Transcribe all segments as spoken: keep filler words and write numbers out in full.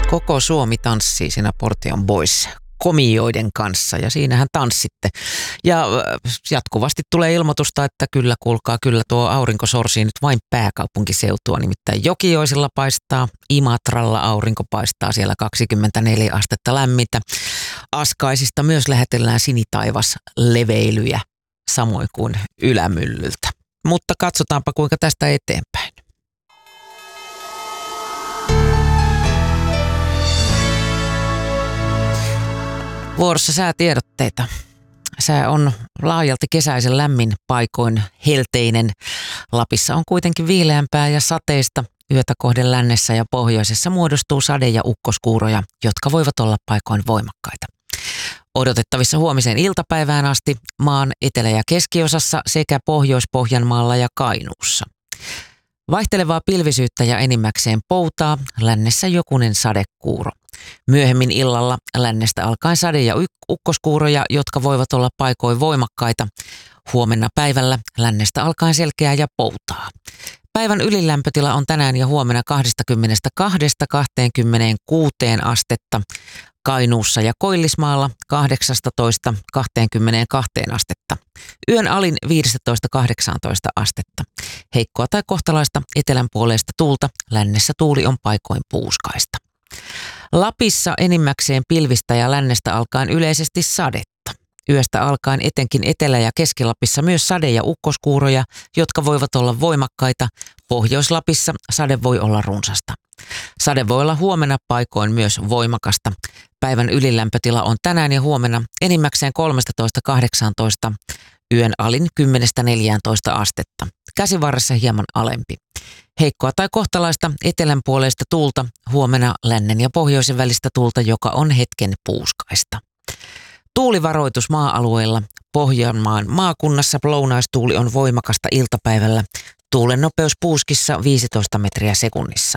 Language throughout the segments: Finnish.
Koko Suomi tanssii siinä Portion Boys komioiden kanssa ja siinähän tanssitte. Ja jatkuvasti tulee ilmoitusta, että kyllä kuulkaa, kyllä tuo aurinko sorsii nyt vain pääkaupunkiseutua. Nimittäin Jokioisilla paistaa, Imatralla aurinko paistaa, siellä kaksikymmentäneljä astetta lämmintä. Askaisista myös lähetellään sinitaivas leveilyjä, samoin kuin Ylämyllyltä. Mutta katsotaanpa kuinka tästä eteenpäin. Vuorossa säätiedotteita. Sää on laajalti kesäisen lämmin, paikoin helteinen. Lapissa on kuitenkin viileämpää ja sateista. Yötä kohden lännessä ja pohjoisessa muodostuu sade- ja ukkoskuuroja, jotka voivat olla paikoin voimakkaita. Odotettavissa huomiseen iltapäivään asti maan etelä- ja keskiosassa sekä Pohjois-Pohjanmaalla ja Kainuussa. Vaihtelevaa pilvisyyttä ja enimmäkseen poutaa, lännessä jokunen sadekuuro. Myöhemmin illalla lännestä alkaen sade- ja ukkoskuuroja, jotka voivat olla paikoin voimakkaita. Huomenna päivällä lännestä alkaen selkeää ja poutaa. Päivän ylilämpötila on tänään ja huomenna kaksikymmentäkaksi kaksikymmentäkuusi astetta. Kainuussa ja Koillismaalla kahdeksastatoista kaksikymmentäkaksi astetta. Yön alin viisitoista kahdeksantoista astetta. Heikkoa tai kohtalaista etelänpuoleista tuulta, lännessä tuuli on paikoin puuskaista. Lapissa enimmäkseen pilvistä ja lännestä alkaen yleisesti sadetta. Yöstä alkaen etenkin Etelä- ja Keski-Lapissa myös sade- ja ukkoskuuroja, jotka voivat olla voimakkaita. Pohjois-Lapissa sade voi olla runsasta. Sade voi olla huomenna paikoin myös voimakasta. Päivän ylilämpötila on tänään ja huomenna enimmäkseen kolmetoista kahdeksantoista, yön alin kymmenestä neljääntoista astetta. Käsivarressa hieman alempi. Heikkoa tai kohtalaista etelänpuoleista tuulta, huomenna lännen ja pohjoisen välistä tuulta, joka on hetken puuskaista. Tuulivaroitus maa-alueilla. Pohjanmaan maakunnassa lounaistuuli on voimakasta iltapäivällä. Tuulen nopeus puuskissa viisitoista metriä sekunnissa.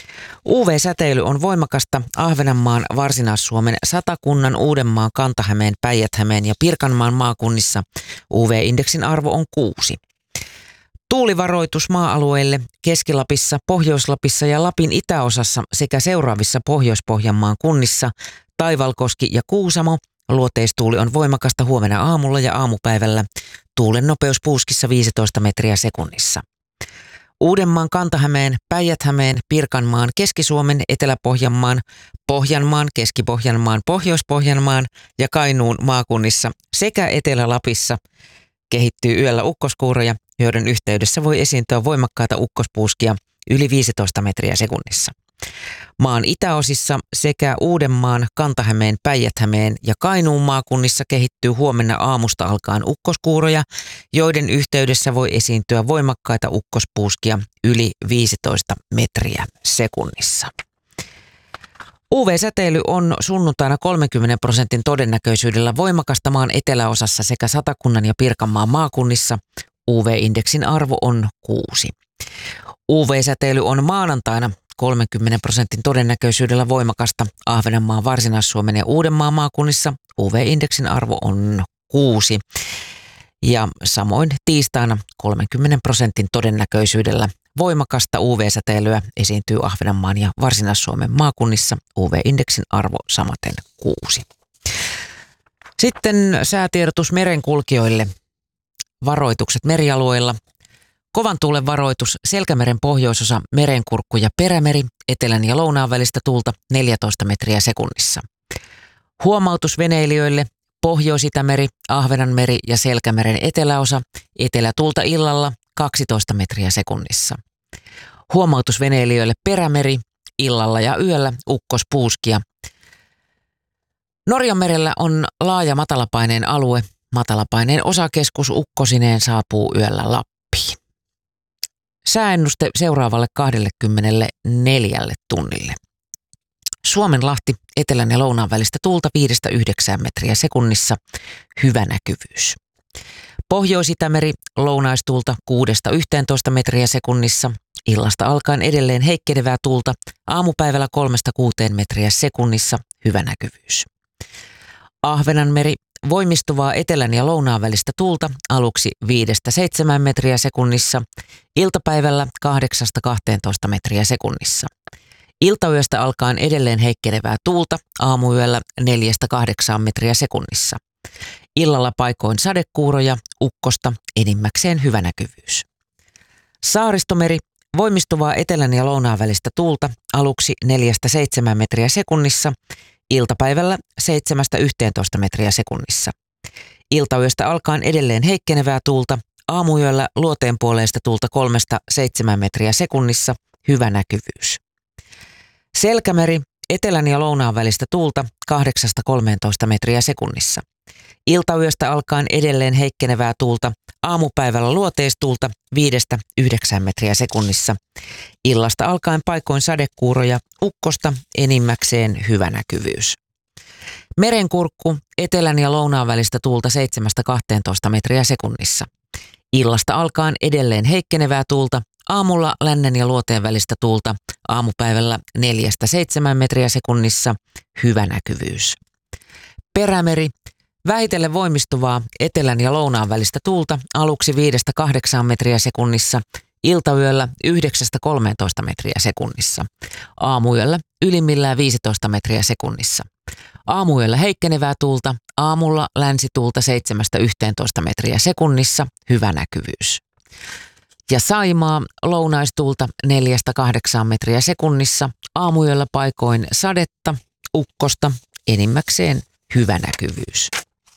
U V-säteily on voimakasta Ahvenanmaan, Varsinais-Suomen, Satakunnan, Uudenmaan, Kanta-Hämeen, Päijät-Hämeen ja Pirkanmaan maakunnissa. U V-indeksin arvo on kuusi. Tuulivaroitus maa-alueille Keski-Lapissa, Pohjois-Lapissa ja Lapin itäosassa sekä seuraavissa Pohjois-Pohjanmaan kunnissa Taivalkoski ja Kuusamo. Luoteistuuli on voimakasta huomenna aamulla ja aamupäivällä. Tuulen nopeus puuskissa viisitoista metriä sekunnissa. Uudenmaan, Kanta-Hämeen, Päijät-Hämeen, Pirkanmaan, Keski-Suomen, Etelä-Pohjanmaan, Pohjanmaan, Keski-Pohjanmaan, Pohjois-Pohjanmaan ja Kainuun maakunnissa sekä Etelä-Lapissa kehittyy yöllä ukkoskuuroja, joiden yhteydessä voi esiintyä voimakkaita ukkospuuskia yli viisitoista metriä sekunnissa. Maan itäosissa sekä Uudenmaan, Kanta-Hämeen, Päijät-Hämeen ja Kainuun maakunnissa kehittyy huomenna aamusta alkaen ukkoskuuroja, joiden yhteydessä voi esiintyä voimakkaita ukkospuuskia yli viisitoista metriä sekunnissa. U V-säteily on sunnuntaina kolmenkymmenen prosentin todennäköisyydellä voimakasta maan eteläosassa sekä Satakunnan ja Pirkanmaan maakunnissa. U V-indeksin arvo on kuusi. U V-säteily on maanantaina kolmenkymmenen prosentin todennäköisyydellä voimakasta Ahvenanmaan, Varsinais-Suomen ja Uudenmaan maakunnissa. U V-indeksin arvo on kuusi. Ja samoin tiistaina kolmenkymmenen prosentin todennäköisyydellä voimakasta U V-säteilyä esiintyy Ahvenanmaan ja Varsinais-Suomen maakunnissa. U V-indeksin arvo samaten kuusi. Sitten säätiedotus merenkulkijoille. Varoitukset merialueilla. Kovan tuulen varoitus Selkämeren pohjoisosa, Merenkurkku ja Perämeri, etelän ja lounaan välistä tuulta neljätoista metriä sekunnissa. Huomautus veneilijöille Pohjois-Itämeri, Ahvenanmeri ja Selkämeren eteläosa, etelätuulta illalla kaksitoista metriä sekunnissa. Huomautus veneilijöille Perämeri, illalla ja yöllä ukkospuuskia. Norjanmerellä on laaja matalapaineen alue. Matalapaineen osakeskus ukkosineen saapuu yöllä Lappiin. Sääennuste seuraavalle kaksikymmentäneljä tunnille. Suomenlahti, etelän ja lounaan välistä tuulta viidestä yhdeksään metriä sekunnissa, hyvä näkyvyys. Pohjois-Itämeri, lounaistuulta kuudesta yhteentoista metriä sekunnissa, illasta alkaen edelleen heikkenevää tuulta, aamupäivällä kolmesta kuuteen metriä sekunnissa, hyvä näkyvyys. Ahvenanmeri, voimistuvaa etelän ja lounaan välistä tuulta aluksi viidestä seitsemään metriä sekunnissa, iltapäivällä kahdeksasta kahteentoista metriä sekunnissa. Iltayöstä alkaen edelleen heikkenevää tuulta, aamuyöllä neljästä kahdeksaan metriä sekunnissa. Illalla paikoin sadekuuroja, ukkosta, enimmäkseen hyvä näkyvyys. Saaristomeri, voimistuvaa etelän ja lounaan välistä tuulta, aluksi neljästä seitsemään metriä sekunnissa, iltapäivällä seitsemästä yhteentoista metriä sekunnissa. Iltayöstä alkaen edelleen heikkenevää tuulta, aamuyöllä luoteenpuoleista tuulta kolmesta seitsemään metriä sekunnissa, hyvä näkyvyys. Selkämeri, etelän ja lounaan välistä tuulta kahdeksasta kolmeentoista metriä sekunnissa. Iltayöstä alkaen edelleen heikkenevää tuulta, aamupäivällä luoteistuulta viidestä yhdeksään metriä sekunnissa. Illasta alkaen paikoin sadekuuroja, ukkosta, enimmäkseen hyvä näkyvyys. Merenkurkku, etelän ja lounaan välistä tuulta seitsemästä kahteentoista metriä sekunnissa. Illasta alkaen edelleen heikkenevää tuulta, aamulla lännen ja luoteen välistä tuulta, aamupäivällä neljästä seitsemään metriä sekunnissa, hyvä näkyvyys. Perämeri, vähitellen voimistuvaa etelän ja lounaan välistä tuulta, aluksi viidestä kahdeksaan metriä sekunnissa, iltayöllä yhdeksästä kolmeentoista metriä sekunnissa, aamuyöllä ylimmillään viisitoista metriä sekunnissa. Aamuyöllä heikkenevää tuulta, aamulla länsituulta seitsemästä yhteentoista metriä sekunnissa, hyvä näkyvyys. Ja Saimaa, lounaistuulta neljästä kahdeksaan metriä sekunnissa, aamuyöllä paikoin sadetta, ukkosta, enimmäkseen hyvä näkyvyys.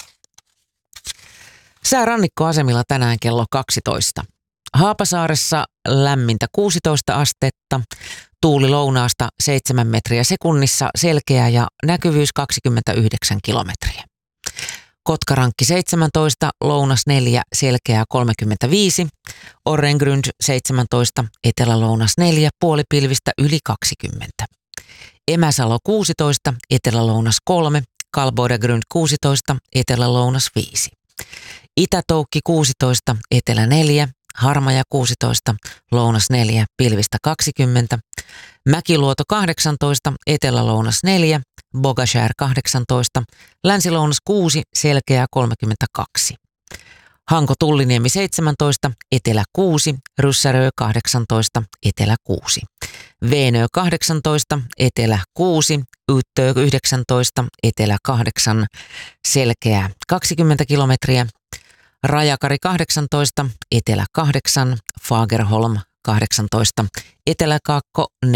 Sää rannikkoasemilla tänään kello kaksitoista. Haapasaaressa lämmintä kuusitoista astetta, tuuli lounaasta seitsemän metriä sekunnissa, selkeä ja näkyvyys kaksikymmentäyhdeksän kilometriä. Kotkarankki seitsemäntoista, lounas neljä, selkeää kolmekymmentäviisi, Orrengrund seitsemäntoista, etelä-lounas neljä, puolipilvistä yli kaksikymmentä. Emäsalo kuusitoista, etelä-lounas kolme, Kalboidagrund kuusitoista, etelä-lounas viisi. Itä-Toukki kuusitoista, etelä neljä, Harmaja kuusitoista, lounas neljä, pilvistä kaksikymmentä. Mäkiluoto kahdeksantoista, etelä-lounas neljä, Bogashär kahdeksantoista, länsi-lounas kuusi, selkeää kolmekymmentäkaksi. Hanko-Tulliniemi seitsemäntoista, etelä kuusi, Ryssärö kahdeksantoista, etelä kuusi. Veenö kahdeksantoista, etelä kuusi, Yttö yhdeksäntoista, etelä kahdeksan, selkeää kaksikymmentä kilometriä. Rajakari kahdeksantoista, etelä kahdeksan, Fagerholm kahdeksantoista, etelä kakko